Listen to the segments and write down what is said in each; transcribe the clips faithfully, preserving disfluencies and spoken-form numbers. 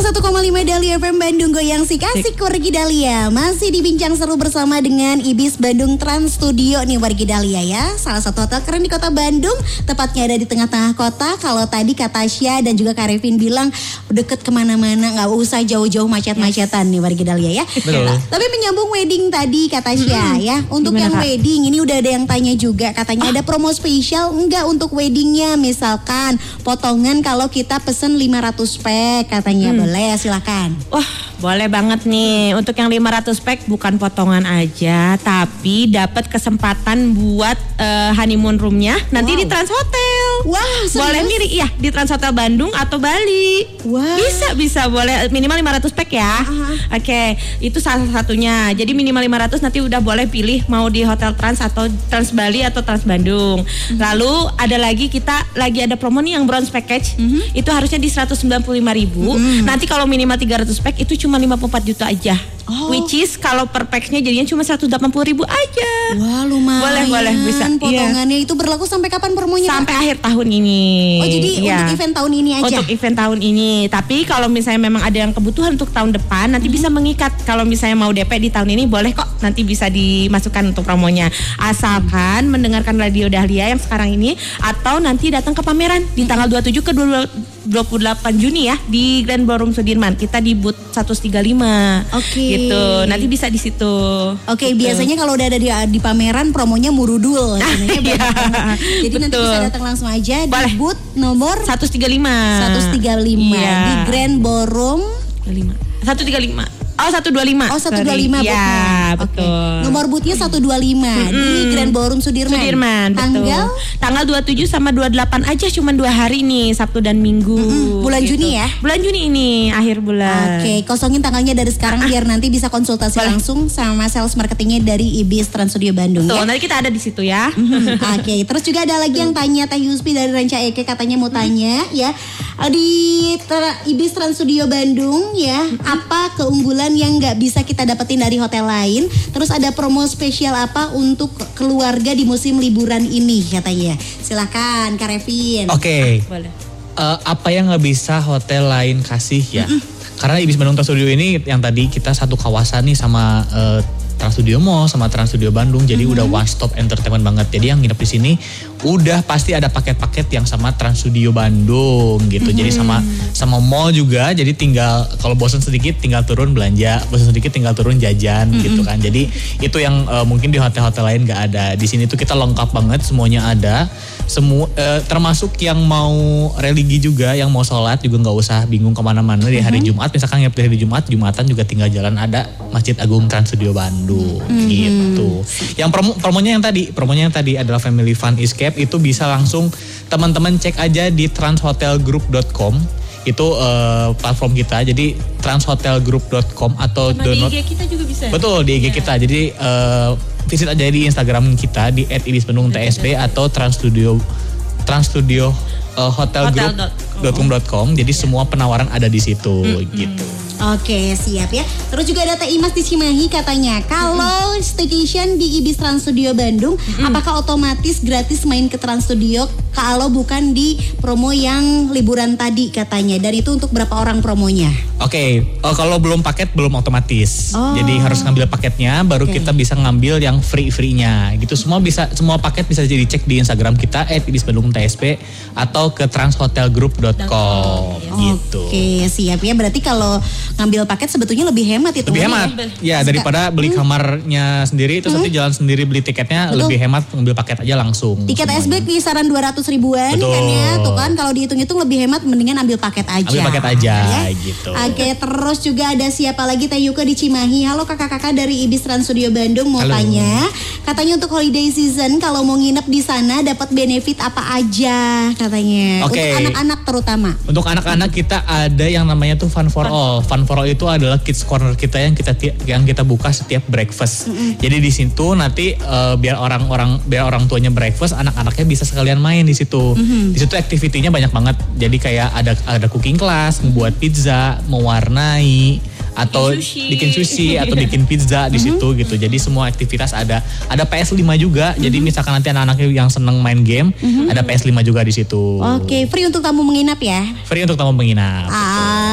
satu koma lima Dahlia F M Bandung, goyang sik asik wargi Dahlia. Masih dibincang seru bersama dengan Ibis Bandung Trans Studio nih wargi Dahlia ya. Salah satu hotel keren di kota Bandung, tepatnya ada di tengah-tengah kota. Kalau tadi Kak Tasya dan juga Kak Revin bilang deket kemana-mana, gak usah jauh-jauh macet-macetan yes. nih wargi Dahlia ya. Betul. Nah, tapi menyambung wedding tadi Kak Tasya hmm. ya. Untuk Gimana, yang Kak? Wedding ini udah ada yang tanya juga, katanya oh. ada promo spesial enggak untuk weddingnya, misalkan potongan kalau kita pesen lima ratus pack katanya. Hmm. Boleh, silakan. Wah, boleh banget nih. Untuk yang lima ratus pack bukan potongan aja, tapi dapat kesempatan buat uh, honeymoon roomnya nanti wow. di Trans Hotel. Wah, serius? Boleh milih ya di Trans Hotel Bandung atau Bali. Wah. Bisa, bisa. Boleh minimal lima ratus pack ya. Uh-huh. Oke, okay, itu salah satunya. Jadi minimal lima ratus nanti udah boleh pilih mau di Hotel Trans atau Trans Bali atau Trans Bandung. Uh-huh. Lalu ada lagi kita lagi ada promo nih yang bronze package. Uh-huh. Itu harusnya di seratus sembilan puluh lima ribu. Uh-huh. Nanti kalau minimal tiga ratus pack itu cuma lima puluh empat juta aja. Oh. Which is kalau per packnya jadinya cuma seratus delapan puluh ribu aja. Wah, lumayan. Boleh, boleh, bisa. Potongannya iya. itu berlaku sampai kapan promonya? Sampai Kak? Akhir tahun ini. Oh, jadi ya. Untuk event tahun ini aja? Untuk event tahun ini. Tapi kalau misalnya memang ada yang kebutuhan untuk tahun depan, nanti hmm. bisa mengikat. Kalau misalnya mau D P di tahun ini, boleh kok. Nanti bisa dimasukkan untuk promonya. Asalkan mendengarkan Radio Dahlia yang sekarang ini, atau nanti datang ke pameran di tanggal dua puluh tujuh ke dua puluh delapan Juni ya, di Grand Ballroom Sudirman. Kita di booth seratus tiga puluh lima. Oke. Okay. Gitu. Nanti bisa di situ. Oke, okay, gitu. Biasanya kalau udah ada di, di pameran promonya murudul. Iya. Jadi betul. Nanti bisa datang langsung aja. Boleh. Di booth nomor seratus tiga puluh lima. seratus tiga puluh lima iya. di Grand Ballroom seratus tiga puluh lima. Oh, seratus dua puluh lima. Oh, seratus dua puluh lima. Ya, betul. Okay. Nomor bootnya seratus dua puluh lima mm-hmm. di Grand Ballroom Sudirman. Sudirman, Tanggal? Betul. Tanggal dua puluh tujuh sama dua puluh delapan aja, cuma dua hari nih, Sabtu dan Minggu. Mm-hmm. Bulan gitu. Juni ya? Bulan Juni ini, akhir bulan. Oke, okay, kosongin tanggalnya dari sekarang ah. biar nanti bisa konsultasi Boleh. langsung sama sales marketingnya dari Ibis Trans Studio Bandung. Betul, ya? nanti kita ada di situ ya. Mm-hmm. Oke, okay. Terus juga ada lagi yang tanya, Teh Yuspi dari Ranca Eke katanya mau tanya mm-hmm. ya. Di tra- Ibis Trans Studio Bandung ya, mm-hmm. apa keunggulan yang nggak bisa kita dapetin dari hotel lain? Terus ada promo spesial apa untuk keluarga di musim liburan ini katanya? Silakan Kak Revin. Oke. Okay. Boleh. Uh, apa yang nggak bisa hotel lain kasih ya? Mm-hmm. Karena Ibis Bandung Trans Studio ini yang tadi kita satu kawasan nih sama uh, Trans Studio Mall sama Trans Studio Bandung, jadi mm-hmm. udah one stop entertainment banget. Jadi yang nginep di sini udah pasti ada paket-paket yang sama Trans Studio Bandung gitu. Mm-hmm. Jadi sama sama mall juga. Jadi tinggal kalau bosan sedikit tinggal turun belanja, bosan sedikit tinggal turun jajan mm-hmm. gitu kan. Jadi itu yang uh, mungkin di hotel-hotel lain nggak ada. Di sini tuh kita lengkap banget, semuanya ada. Semua uh, termasuk yang mau religi juga, yang mau sholat juga nggak usah bingung kemana-mana di hari mm-hmm. Jumat. Misalkan nginep di hari Jumat, Jumatan juga tinggal jalan ada Masjid Agung Trans Studio Bandung. Mm-hmm. Gitu. Yang promo, promonya yang tadi, promonya yang tadi adalah Family Fun Escape, itu bisa langsung teman-teman cek aja di transhotelgroup dot com. Itu uh, platform kita, jadi transhotelgroup dot com atau sama download di I G kita juga bisa. Betul, di I G yeah. kita. Jadi uh, visit aja di Instagram kita di et ibis bandung t s b atau Trans Studio Trans Studio uh, hotelgroup dot com dot com. Jadi yeah. semua penawaran ada di situ mm-hmm. gitu. Oke, siap ya. Terus juga ada Teh Imas di Cimahi katanya, kalau mm-hmm. staycation di Ibis Trans Studio Bandung, mm-hmm. apakah otomatis gratis main ke Trans Studio kalau bukan di promo yang liburan tadi katanya? Dan itu untuk berapa orang promonya? Oke, okay. oh, kalau belum paket belum otomatis. Oh. Jadi harus ngambil paketnya, baru okay. kita bisa ngambil yang free-free-nya. Gitu semua bisa, semua paket bisa jadi cek di Instagram kita et ibis bandung t s b atau ke transhotelgroup dot com gitu. Oke, okay, siap ya. Berarti kalau ngambil paket sebetulnya lebih hemat itu. Lebih hemat. Ya, ya daripada beli kamarnya sendiri terus hmm. nanti jalan sendiri beli tiketnya. Betul. Lebih hemat ngambil paket aja langsung. Tiket S B kisaran dua ratus ribuan. Betul. Kan ya. Tuh kan kalau dihitung-hitung lebih hemat mendingan ambil paket aja. Ambil paket aja ya? Gitu. Oke, terus juga ada siapa lagi, Teh Yuka di Cimahi. Halo kakak-kakak dari Ibis Trans Studio Bandung, mau Halo. tanya. Katanya untuk holiday season kalau mau nginep di sana dapat benefit apa aja katanya. Okay. Untuk anak-anak terutama. Untuk anak-anak kita ada yang namanya tuh Fun for All. Fun for All itu adalah kids corner kita yang kita yang kita buka setiap breakfast. Mm-hmm. Jadi di situ nanti uh, biar orang-orang biar orang tuanya breakfast, anak-anaknya bisa sekalian main di situ. Mm-hmm. Di situ aktivitinya banyak banget. Jadi kayak ada ada cooking class, membuat pizza, mewarnai atau bikin sushi, bikin sushi atau bikin pizza di situ mm-hmm. gitu. Jadi semua aktivitas ada. Ada P S lima juga. Mm-hmm. Jadi misalkan nanti anak-anaknya yang seneng main game, mm-hmm. ada P S lima juga di situ. Oke, okay, free untuk tamu menginap ya? Free untuk tamu menginap. Ah,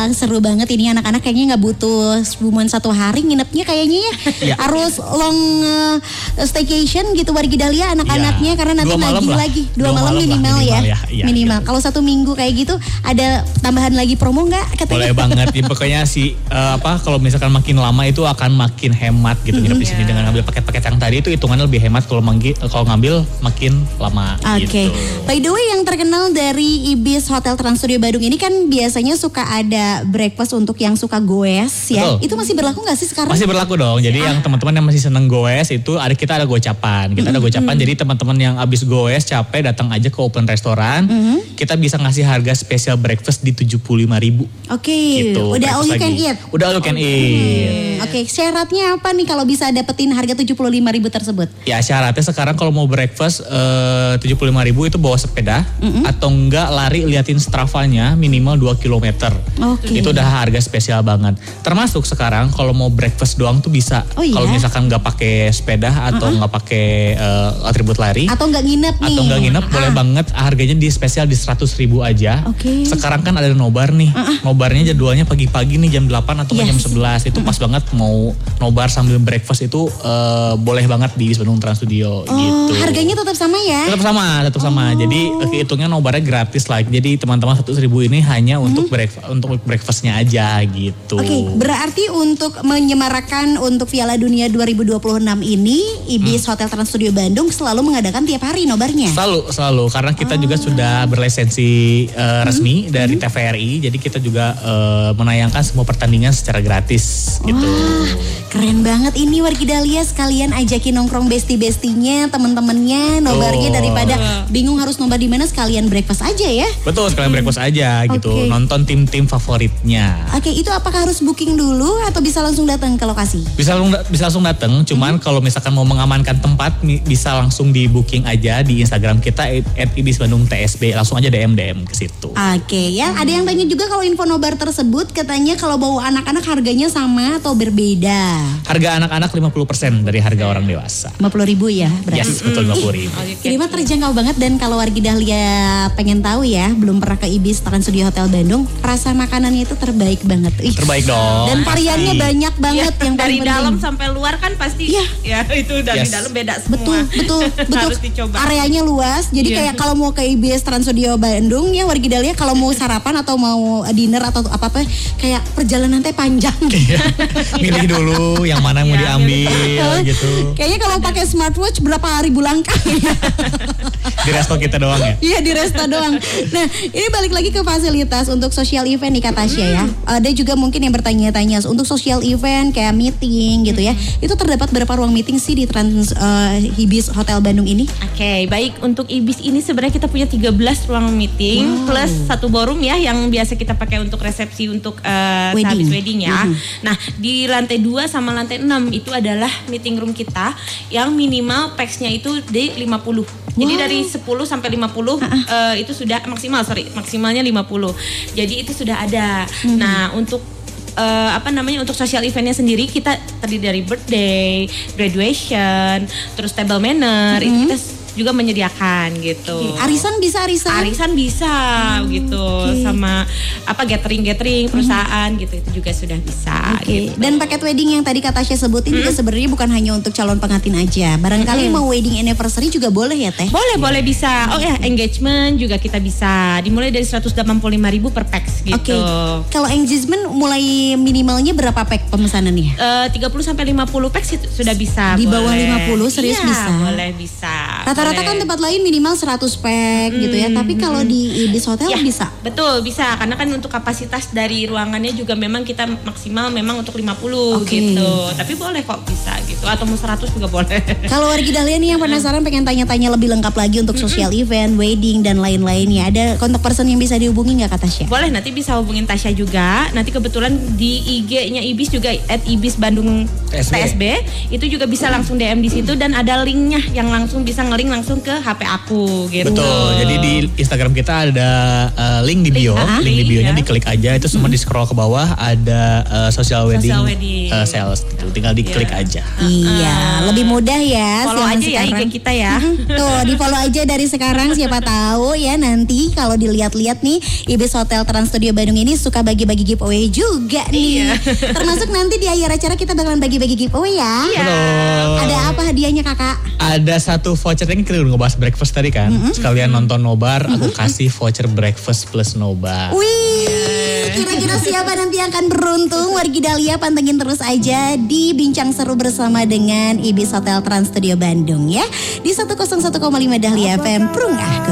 Wah seru banget ini anak-anak kayaknya nggak butuh cuma satu hari nginepnya kayaknya ya. Ya. Harus long uh, staycation gitu wargi Dahlia anak-anaknya Ya. karena nanti Dua malam nagih lah. lagi dua, Dua malam, malam lah, minimal, minimal ya, ya. Iya, minimal. gitu. Kalau satu minggu kayak gitu ada tambahan lagi promo nggak katanya? Boleh banget ya, pokoknya si uh, apa kalau misalkan makin lama itu akan makin hemat gitu nginep di sini dengan ngambil paket-paket yang tadi itu hitungannya lebih hemat kalau manggi kalau ngambil makin lama. Oke, okay. Gitu. By the way yang terkenal dari Ibis Hotel Trans Studio Bandung ini kan biasanya suka ada breakfast untuk yang suka goes ya. Betul. Itu masih berlaku nggak sih sekarang? Masih berlaku dong. Jadi ah. yang teman-teman yang masih seneng goes itu ada kita ada gocapan. Kita ada gocapan. Jadi teman-teman yang abis goes capek datang aja ke open restoran. Mm-hmm. Kita bisa ngasih harga spesial breakfast di tujuh puluh lima ribu. Oke. Okay. Gitu, udah all you can eat. Udah all you can eat. Hmm. Oke, okay. Syaratnya apa nih kalau bisa dapetin harga tujuh puluh lima ribu tersebut? Ya syaratnya sekarang kalau mau breakfast uh, tujuh puluh lima ribu itu bawa sepeda mm-hmm. atau enggak lari liatin Strava-nya minimal dua kilometer. Okay. Itu udah harga spesial banget. Termasuk sekarang kalau mau breakfast doang tuh bisa. Oh, iya? Kalau misalkan nggak pakai sepeda atau nggak uh-uh. pakai uh, atribut lari. Atau nggak nginep nih. Atau nggak nginep uh-uh. boleh banget harganya di spesial di seratus ribu aja. Okay. Sekarang kan ada nobar nih. Uh-uh. Nobarnya jadwalnya pagi-pagi nih jam delapan atau yes. jam sebelas. Itu uh-uh. pas banget mau nobar sambil breakfast itu uh, boleh banget di Ibis Bandung Trans Studio oh, gitu. Harganya tetap sama ya? Tetap sama, tetap oh. sama. Jadi kehitungnya nobarnya gratis lah. Jadi teman-teman seratus ribu ini hanya hmm. untuk breakfast, untuk breakfastnya aja gitu. Oke, okay, berarti untuk menyemarakan untuk Piala Dunia dua ribu dua puluh enam ini Ibis hmm. Hotel Trans Studio Bandung selalu mengadakan tiap hari nobarnya? Selalu, selalu. Karena kita oh. juga sudah berlisensi uh, resmi hmm. dari T V R I. Jadi kita juga uh, menayangkan semua pertandingan secara gratis gitu. Wah, keren banget ini wargi Dahlia sekalian ajakin nongkrong besti-bestinya, temen-temennya nobarnya oh. daripada bingung harus nobar di mana sekalian breakfast aja ya. Betul, sekalian hmm. breakfast aja gitu. Okay. Nonton tim-tim favoritnya. Oke, okay, itu apakah harus booking dulu atau bisa langsung datang ke lokasi? Bisa bisa langsung datang, cuman hmm. kalau misalkan mau mengamankan tempat bisa langsung di booking aja di Instagram kita at Ibis Bandung T S B. Langsung aja D M D M ke situ. Oke, okay, ya. Hmm. Ada yang tanya juga kalau info nobar tersebut katanya kalau bawa anak-anak harganya sama atau berbeda? Harga anak-anak lima puluh persen dari harga orang dewasa. lima puluh ribu ya berarti? Yes, betul lima puluh ribu. Hmm. Ini mah terjangkau banget dan kalau wargi Dahlia pengen tahu ya, belum pernah ke Ibis Trans Studio Hotel Bandung, rasa makanannya itu terbaik banget. Ih. Terbaik dong. Dan variannya pasti. Banyak banget ya, yang dari penting. Dalam sampai luar kan pasti ya, ya itu dari yes. dalam beda semua. Betul, betul, betul. Harus dicoba. Areanya luas, jadi yeah. kayak kalau mau ke Ibis Trans Studio Bandung ya wargi Dahlia kalau mau sarapan atau mau dinner atau apa-apa kayak perjalanan teh panjang. Milih dulu yang mana mau diambil gitu. Kayaknya kalau pakai smartwatch berapa ribu langkah. Di resto kita doang ya? Iya di resto doang. Nah ini balik lagi ke fasilitas untuk social event nih Kak Tasya ya. Ada juga mungkin yang bertanya-tanya untuk social event kayak meeting gitu ya. Itu terdapat berapa ruang meeting sih di Trans uh, Ibis Hotel Bandung ini? Oke okay, baik untuk Ibis ini sebenarnya kita punya tiga belas ruang meeting wow. plus satu ballroom ya yang biasa kita pakai untuk resepsi untuk uh, wedding. Sehabis wedding ya. Mm-hmm. Nah di lantai dua sama lantai enam itu adalah meeting room kita yang minimal pax-nya itu di lima puluh. Jadi wow. dari sepuluh sampai lima puluh uh-uh. uh, itu sudah maksimal sorry maksimalnya lima puluh. Jadi itu sudah ada. Mm-hmm. Nah untuk uh, apa namanya untuk social eventnya sendiri kita terdiri dari birthday, graduation, terus table manner mm-hmm. itu kita juga menyediakan gitu. Okay. Arisan bisa arisan? Arisan bisa hmm, gitu okay. sama apa gathering-gathering perusahaan hmm. gitu itu juga sudah bisa okay. gitu. Dan paket wedding yang tadi Kak Tasya sebutin hmm. juga sebenarnya bukan hanya untuk calon pengantin aja. Barangkali hmm. mau wedding anniversary juga boleh ya Teh? Boleh, boleh bisa. Oh ya, engagement juga kita bisa. Dimulai dari seratus delapan puluh lima ribu per pax gitu. Oke. Okay. Kalau engagement mulai minimalnya berapa pack pemesanannya? Uh, tiga puluh sampai lima puluh pax itu sudah bisa. Di boleh. bawah lima puluh serius iya, bisa? Boleh bisa. Rata-rata kan tempat lain minimal seratus pack hmm, gitu ya. Tapi kalau di Ibis Hotel ya, bisa? Betul, bisa. Karena kan untuk kapasitas dari ruangannya juga memang kita maksimal memang untuk lima puluh okay. gitu. Tapi boleh kok bisa gitu. Atau mau seratus juga boleh. Kalau wargi Dahlia nih yang penasaran pengen tanya-tanya lebih lengkap lagi untuk social mm-hmm. event, wedding dan lain-lainnya. Ada kontak person yang bisa dihubungi gak Kak Tasya? Boleh, nanti bisa hubungin Tasya juga. Nanti kebetulan di I G-nya Ibis juga at Ibis Bandung T S B. T S B. Itu juga bisa langsung D M di situ dan ada linknya yang langsung bisa ngelink langsung ke H P aku gitu. Betul. Jadi di Instagram kita ada uh, link di bio, Link, uh-huh. link di bionya Iya. diklik aja. Itu semua di scroll ke bawah ada uh, social wedding, Social wedding. uh, sales. Gitu. Tinggal diklik Iya. aja. Iya, lebih mudah ya. Follow zaman aja ya I G sekarang. kita ya. Tuh, di follow aja dari sekarang, siapa tahu ya nanti kalau dilihat-lihat nih Ibis Hotel Trans Studio Bandung ini suka bagi-bagi giveaway juga nih. Iya. Termasuk nanti di akhir acara kita bakalan bagi-bagi giveaway ya. Iya. Betul. Ada apa hadiahnya kakak? Ada satu voucher ini kita udah ngebahas breakfast tadi kan. Sekalian nonton nobar, aku kasih voucher breakfast plus nobar. Wih, kira-kira siapa nanti yang akan beruntung? Wargi Dahlia pantengin terus aja di Bincang Seru bersama dengan Ibis Hotel Trans Studio Bandung ya. Di seratus satu koma lima Dahlia F M, Prung ah.